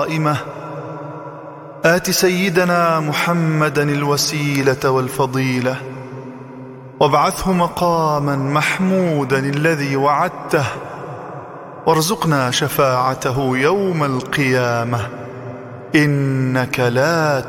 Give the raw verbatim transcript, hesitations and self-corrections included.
قائمة آت سيدنا محمدا الوسيلة والفضيلة وابعثه مقاما محمودا الذي وعدته وارزقنا شفاعته يوم القيامة إنك لا